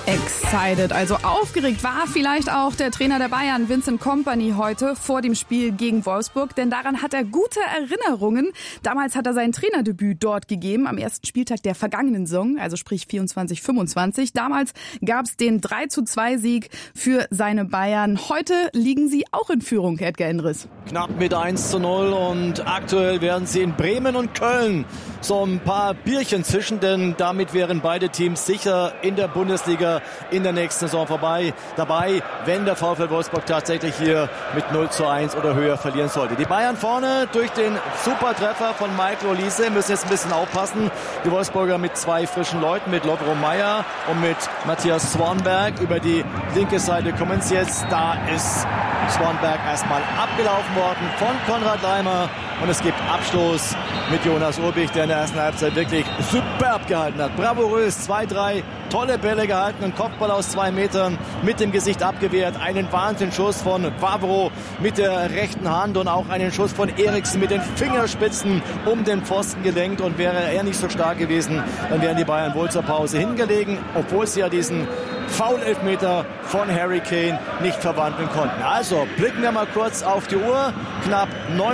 Excited, also aufgeregt war vielleicht auch der Trainer der Bayern, Vincent Kompany, heute vor dem Spiel gegen Wolfsburg, denn daran hat er gute Erinnerungen. Damals hat er sein Trainerdebüt dort gegeben, am ersten Spieltag der vergangenen Saison, also sprich 24/25. Damals gab es den 3:2-Sieg für seine Bayern. Heute liegen sie auch in Führung, Edgar Endres. Knapp mit 1:0 und aktuell werden sie in Bremen und Köln so ein paar Bierchen zischen, denn damit wären beide Teams sicher in der Bundesliga in der nächsten Saison dabei, wenn der VfL Wolfsburg tatsächlich hier mit 0:1 oder höher verlieren sollte. Die Bayern vorne durch den Supertreffer von Michael Olise müssen jetzt ein bisschen aufpassen. Die Wolfsburger mit zwei frischen Leuten, mit Lovro Meyer und mit Matthias Swanberg. Über die linke Seite kommen sie jetzt. Da ist Swanberg erstmal abgelaufen worden von Konrad Leimer und es gibt Abstoß mit Jonas Urbich, der in der ersten Halbzeit wirklich superb gehalten hat. Bravourös, 2-3 tolle Bälle gehalten, ein Kopfball aus 2 Metern mit dem Gesicht abgewehrt, einen Wahnsinnsschuss von Vavro mit der rechten Hand und auch einen Schuss von Eriksen mit den Fingerspitzen um den Pfosten gelenkt, und wäre er nicht so stark gewesen, dann wären die Bayern wohl zur Pause hingelegen, obwohl sie ja diesen Foul-Elfmeter von Harry Kane nicht verwandeln konnten. Also blicken wir mal kurz auf die Uhr, knapp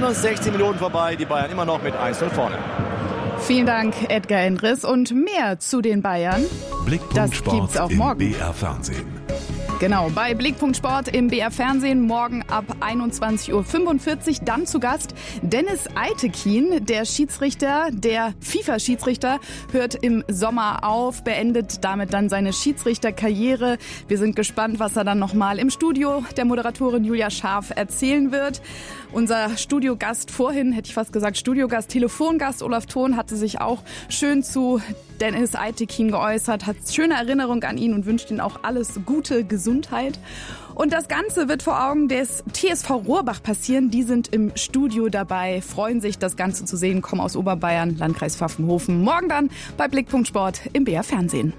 69 Minuten vorbei, die Bayern immer noch mit 1:0 vorne. Vielen Dank, Edgar Endres. Und mehr zu den Bayern, das gibt's auch morgen im BR Fernsehen. Genau, bei Blickpunkt Sport im BR Fernsehen morgen ab 21:45 Uhr. Dann zu Gast Dennis Eitekin, der Schiedsrichter, der FIFA-Schiedsrichter, hört im Sommer auf, beendet damit dann seine Schiedsrichterkarriere. Wir sind gespannt, was er dann nochmal im Studio der Moderatorin Julia Scharf erzählen wird. Unser Studiogast vorhin, hätte ich fast gesagt Studiogast, Telefongast Olaf Thon hatte sich auch schön zu Dennis Eitekin geäußert, hat schöne Erinnerung an ihn und wünscht ihm auch alles Gute, Gesundheit. Und das Ganze wird vor Augen des TSV Rohrbach passieren. Die sind im Studio dabei, freuen sich, das Ganze zu sehen, kommen aus Oberbayern, Landkreis Pfaffenhofen. Morgen dann bei Blickpunkt Sport im BR Fernsehen.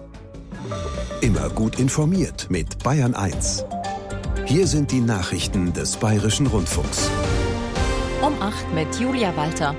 Immer gut informiert mit Bayern 1. Hier sind die Nachrichten des Bayerischen Rundfunks. Um 8 mit Julia Walter.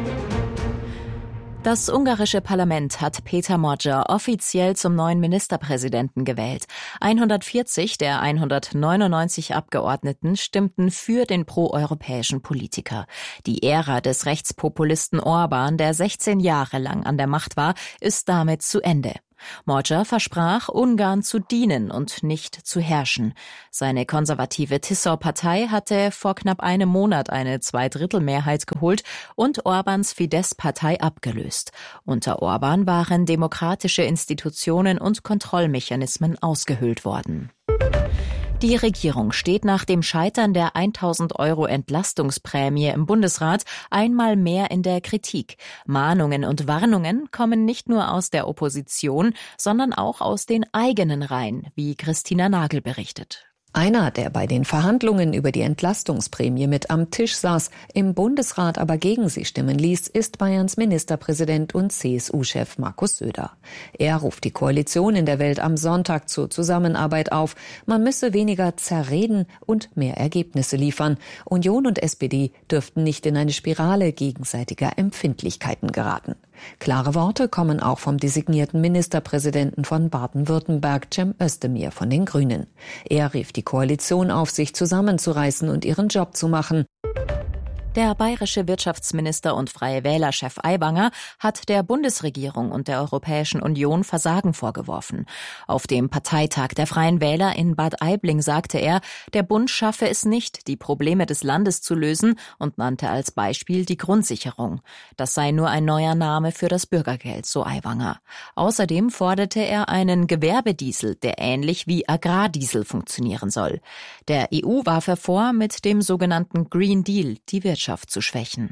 Das ungarische Parlament hat Péter Magyar offiziell zum neuen Ministerpräsidenten gewählt. 140 der 199 Abgeordneten stimmten für den proeuropäischen Politiker. Die Ära des Rechtspopulisten Orbán, der 16 Jahre lang an der Macht war, ist damit zu Ende. Magyar versprach, Ungarn zu dienen und nicht zu herrschen. Seine konservative Tisza-Partei hatte vor knapp einem Monat eine Zweidrittelmehrheit geholt und Orbáns Fidesz-Partei abgelöst. Unter Orbán waren demokratische Institutionen und Kontrollmechanismen ausgehöhlt worden. Die Regierung steht nach dem Scheitern der 1.000 € Entlastungsprämie im Bundesrat einmal mehr in der Kritik. Mahnungen und Warnungen kommen nicht nur aus der Opposition, sondern auch aus den eigenen Reihen, wie Christina Nagel berichtet. Einer, der bei den Verhandlungen über die Entlastungsprämie mit am Tisch saß, im Bundesrat aber gegen sie stimmen ließ, ist Bayerns Ministerpräsident und CSU-Chef Markus Söder. Er ruft die Koalition in der Welt am Sonntag zur Zusammenarbeit auf. Man müsse weniger zerreden und mehr Ergebnisse liefern. Union und SPD dürften nicht in eine Spirale gegenseitiger Empfindlichkeiten geraten. Klare Worte kommen auch vom designierten Ministerpräsidenten von Baden-Württemberg, Cem Özdemir von den Grünen. Er rief die Koalition auf, sich zusammenzureißen und ihren Job zu machen. Der bayerische Wirtschaftsminister und Freie Wähler-Chef Aiwanger hat der Bundesregierung und der Europäischen Union Versagen vorgeworfen. Auf dem Parteitag der Freien Wähler in Bad Aibling sagte er, der Bund schaffe es nicht, die Probleme des Landes zu lösen, und nannte als Beispiel die Grundsicherung. Das sei nur ein neuer Name für das Bürgergeld, so Aiwanger. Außerdem forderte er einen Gewerbediesel, der ähnlich wie Agrardiesel funktionieren soll. Der EU warf er vor, mit dem sogenannten Green Deal die Wirtschaft zu schwächen.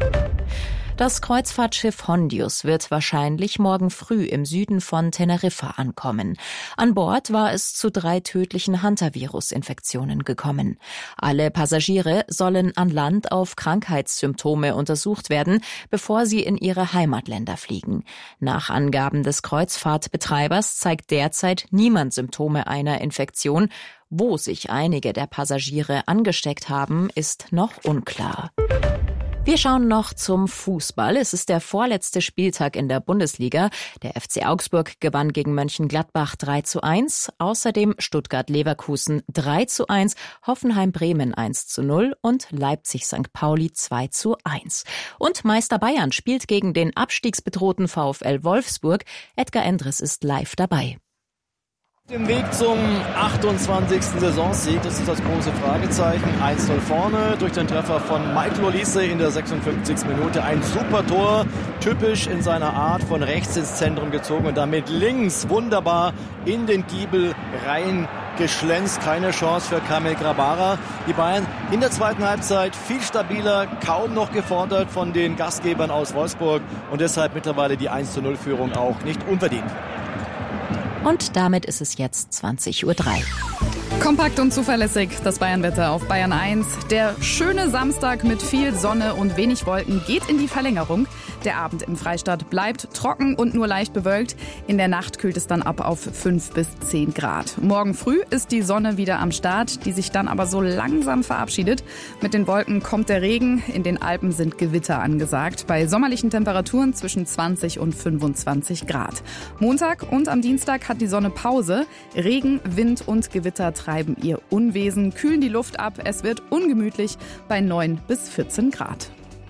Das Kreuzfahrtschiff Hondius wird wahrscheinlich morgen früh im Süden von Teneriffa ankommen. An Bord war es zu 3 tödlichen Hantavirus-Infektionen gekommen. Alle Passagiere sollen an Land auf Krankheitssymptome untersucht werden, bevor sie in ihre Heimatländer fliegen. Nach Angaben des Kreuzfahrtbetreibers zeigt derzeit niemand Symptome einer Infektion. Wo sich einige der Passagiere angesteckt haben, ist noch unklar. Wir schauen noch zum Fußball. Es ist der vorletzte Spieltag in der Bundesliga. Der FC Augsburg gewann gegen Mönchengladbach 3:1. Außerdem Stuttgart-Leverkusen 3:1, Hoffenheim-Bremen 1:0 und Leipzig-St. Pauli 2:1. Und Meister Bayern spielt gegen den abstiegsbedrohten VfL Wolfsburg. Edgar Endres ist live dabei. Dem Weg zum 28. Saisonsieg, das ist das große Fragezeichen. 1:0 vorne durch den Treffer von Michael Olise in der 56. Minute. Ein super Tor, typisch in seiner Art, von rechts ins Zentrum gezogen und damit links wunderbar in den Giebel rein geschlänzt. Keine Chance für Kamil Grabara. Die Bayern in der zweiten Halbzeit viel stabiler, kaum noch gefordert von den Gastgebern aus Wolfsburg und deshalb mittlerweile die 1:0-Führung auch nicht unverdient. Und damit ist es jetzt 20:03 Uhr. Kompakt und zuverlässig, das Bayernwetter auf Bayern 1. Der schöne Samstag mit viel Sonne und wenig Wolken geht in die Verlängerung. Der Abend im Freistaat bleibt trocken und nur leicht bewölkt. In der Nacht kühlt es dann ab auf 5 bis 10 Grad. Morgen früh ist die Sonne wieder am Start, die sich dann aber so langsam verabschiedet. Mit den Wolken kommt der Regen. In den Alpen sind Gewitter angesagt. Bei sommerlichen Temperaturen zwischen 20 und 25 Grad. Montag und am Dienstag hat die Sonne Pause. Regen, Wind und Gewitter treiben ihr Unwesen, kühlen die Luft ab. Es wird ungemütlich bei 9 bis 14 Grad.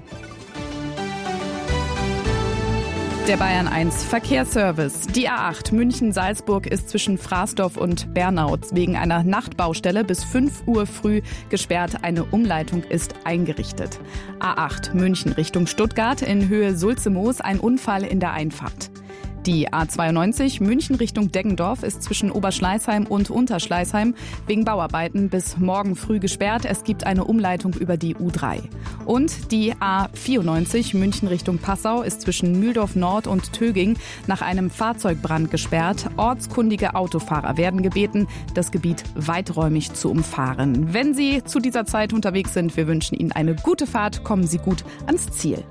Der Bayern 1 Verkehrsservice. Die A8 München-Salzburg ist zwischen Frasdorf und Bernau wegen einer Nachtbaustelle bis 5 Uhr früh gesperrt. Eine Umleitung ist eingerichtet. A8 München Richtung Stuttgart in Höhe Sulze-Moos, ein Unfall in der Einfahrt. Die A92 München Richtung Deggendorf ist zwischen Oberschleißheim und Unterschleißheim wegen Bauarbeiten bis morgen früh gesperrt. Es gibt eine Umleitung über die U3. Und die A94 München Richtung Passau ist zwischen Mühldorf Nord und Töging nach einem Fahrzeugbrand gesperrt. Ortskundige Autofahrer werden gebeten, das Gebiet weiträumig zu umfahren. Wenn Sie zu dieser Zeit unterwegs sind, wir wünschen Ihnen eine gute Fahrt. Kommen Sie gut ans Ziel.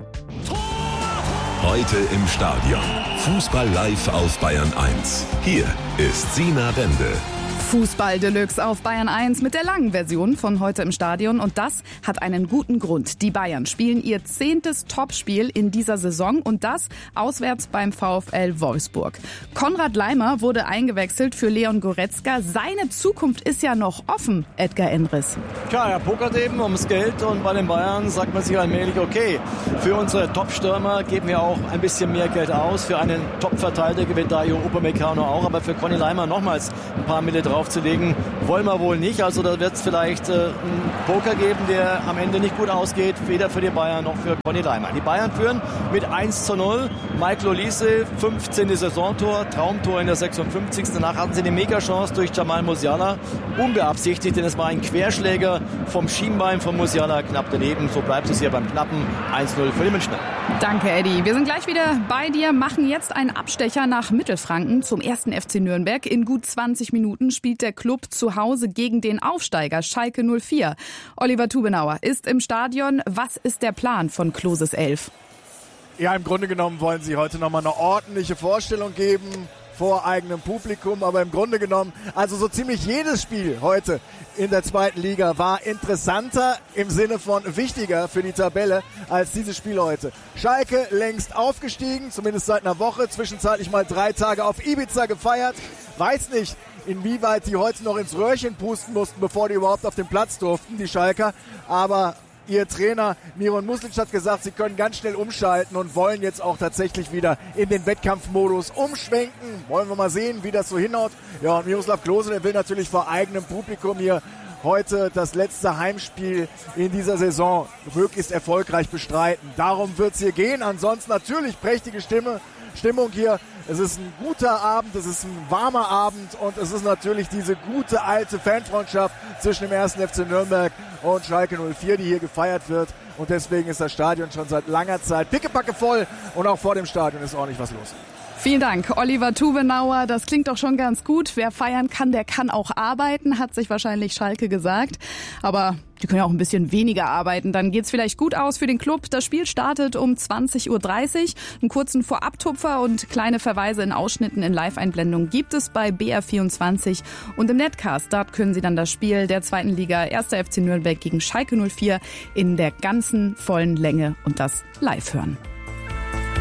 Heute im Stadion. Fußball live auf Bayern 1. Hier ist Sina Bende. Fußball Deluxe auf Bayern 1 mit der langen Version von heute im Stadion. Und das hat einen guten Grund. Die Bayern spielen ihr 10. Topspiel in dieser Saison und das auswärts beim VfL Wolfsburg. Konrad Laimer wurde eingewechselt für Leon Goretzka. Seine Zukunft ist ja noch offen, Edgar Endres. Klar, er pokert eben ums Geld und bei den Bayern sagt man sich allmählich, okay, für unsere Top-Stürmer geben wir auch ein bisschen mehr Geld aus. Für einen Top-Verteidiger wie Dario Upamecano auch, aber für Conny Laimer nochmals ein paar Mille draufzulegen, wollen wir wohl nicht. Also da wird es vielleicht einen Poker geben, der am Ende nicht gut ausgeht, weder für die Bayern noch für Conny Laimer. Die Bayern führen mit 1:0. Michael Olise, 15. Saisontor, Traumtor in der 56. Danach hatten sie eine Mega-Chance durch Jamal Musiala. Unbeabsichtigt, denn es war ein Querschläger vom Schienbein von Musiala knapp daneben. So bleibt es hier beim knappen 1:0 für die Münchner. Danke, Eddie. Wir sind gleich wieder bei dir, machen jetzt einen Abstecher nach Mittelfranken zum 1. FC Nürnberg. In gut 20 Minuten spielt der Club zu Hause gegen den Aufsteiger Schalke 04. Oliver Tubenauer ist im Stadion. Was ist der Plan von Kloses 11? Ja, im Grunde genommen wollen sie heute nochmal eine ordentliche Vorstellung geben vor eigenem Publikum, aber im Grunde genommen, also so ziemlich jedes Spiel heute in der zweiten Liga war interessanter im Sinne von wichtiger für die Tabelle als dieses Spiel heute. Schalke längst aufgestiegen, zumindest seit einer Woche, zwischenzeitlich mal 3 Tage auf Ibiza gefeiert. Weiß nicht, inwieweit die heute noch ins Röhrchen pusten mussten, bevor die überhaupt auf den Platz durften, die Schalker, aber ihr Trainer Miron Muslic hat gesagt, sie können ganz schnell umschalten und wollen jetzt auch tatsächlich wieder in den Wettkampfmodus umschwenken. Wollen wir mal sehen, wie das so hinhaut. Ja, und Miroslav Klose, der will natürlich vor eigenem Publikum hier heute das letzte Heimspiel in dieser Saison möglichst erfolgreich bestreiten. Darum wird es hier gehen. Ansonsten natürlich prächtige Stimmung hier. Es ist ein guter Abend, es ist ein warmer Abend und es ist natürlich diese gute alte Fanfreundschaft zwischen dem 1. FC Nürnberg und Schalke 04, die hier gefeiert wird. Und deswegen ist das Stadion schon seit langer Zeit pickepacke voll und auch vor dem Stadion ist ordentlich was los. Vielen Dank, Oliver Tubenauer. Das klingt doch schon ganz gut. Wer feiern kann, der kann auch arbeiten, hat sich wahrscheinlich Schalke gesagt. Aber die können ja auch ein bisschen weniger arbeiten. Dann geht's vielleicht gut aus für den Club. Das Spiel startet um 20:30 Uhr. Einen kurzen Vorabtupfer und kleine Verweise in Ausschnitten in Live-Einblendungen gibt es bei BR24 und im Netcast. Dort können Sie dann das Spiel der 2. Liga 1. FC Nürnberg gegen Schalke 04 in der ganzen vollen Länge und das live hören.